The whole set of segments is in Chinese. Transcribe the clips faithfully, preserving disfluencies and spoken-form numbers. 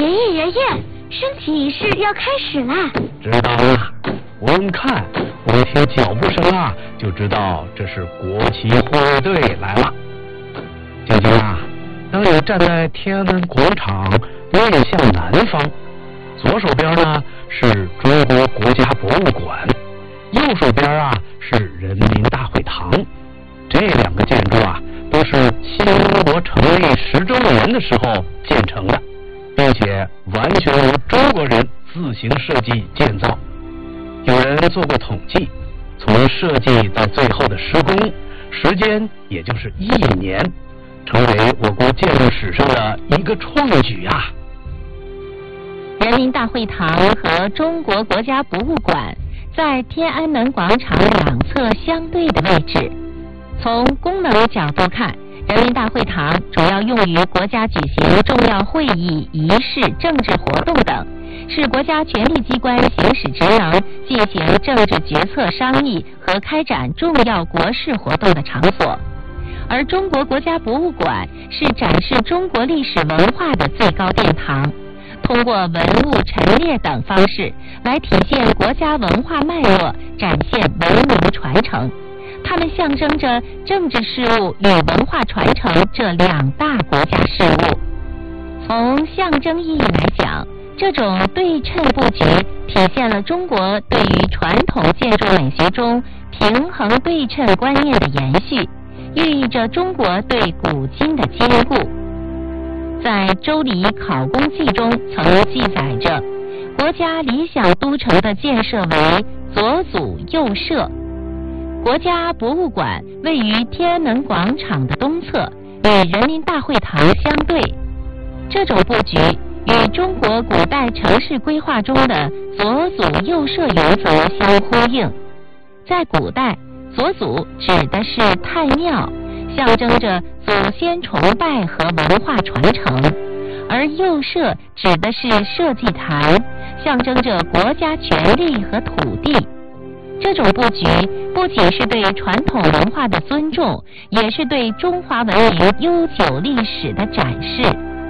爷爷爷爷，升旗仪式要开始啦！ 知道了，闻看我听脚步声啊，就知道这是国旗护卫队来了。晶晶啊，当你站在天安门广场面向南方，左手边呢是中国国家博物馆，右手边啊是人民大会堂。这两个建筑啊都是新中国成立十周年的时候建成的，并且完全由中国人自行设计建造。有人做过统计，从设计到最后的施工时间也就是一年，成为我国建筑史上的一个创举啊！ 人民大会堂和中国国家博物馆在天安门广场两侧相对的位置。从功能角度看，人民大会堂主要用于国家举行重要会议、仪式、政治活动等，是国家权力机关行使职能、进行政治决策商议和开展重要国事活动的场所。而中国国家博物馆是展示中国历史文化的最高殿堂，通过文物陈列等方式来体现国家文化脉络，展现文明传承。它们象征着政治事务与文化传承这两大国家事务。从象征意义来讲，这种对称布局体现了中国对于传统建筑美学中平衡对称观念的延续，寓意着中国对古今的兼顾。在《周礼考工记》中曾记载着，国家理想都城的建设为左祖右社。国家博物馆位于天安门广场的东侧，与人民大会堂相对。这种布局与中国古代城市规划中的左祖右社原则相呼应。在古代，左祖指的是太庙，象征着祖先崇拜和文化传承，而右社指的是社稷坛，象征着国家权力和土地。这种布局不仅是对传统文化的尊重，也是对中华文明悠久历史的展示。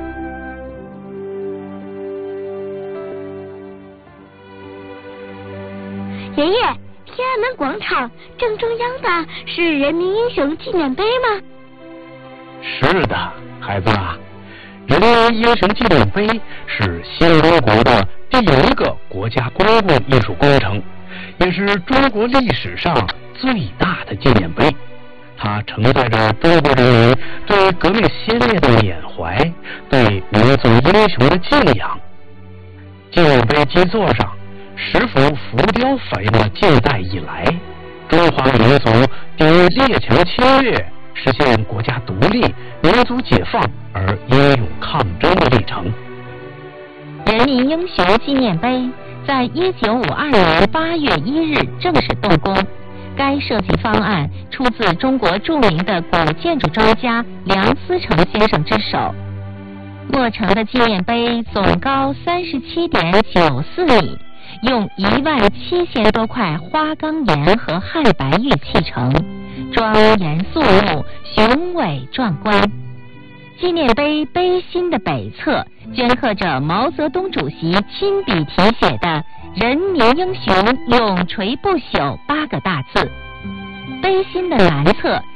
爷爷，天安门广场正中央的是人民英雄纪念碑吗？ 是的，孩子啊，人民英雄纪念碑是新中国的第一个国家公共艺术工程，也是中国历史上最大的纪念碑。它承载着中国人民对革命先烈的缅怀，对民族英雄的敬仰。纪念碑基座上十幅浮雕反映了近代以来中华民族抵御列强侵略、实现国家独立、民族解放而英勇抗争的历程。 人民英雄纪念碑在一九五二年八月一日正式动工，该设计方案出自中国著名的古建筑专家梁思成先生之手。落成的纪念碑总高三十七点九四米，用一万七千多块花岗岩和汉白玉砌成，庄严肃穆，雄伟壮观。纪念碑碑心的北侧镌刻着毛泽东主席亲笔题写的“人民英雄永垂不朽”八个大字，碑心的南侧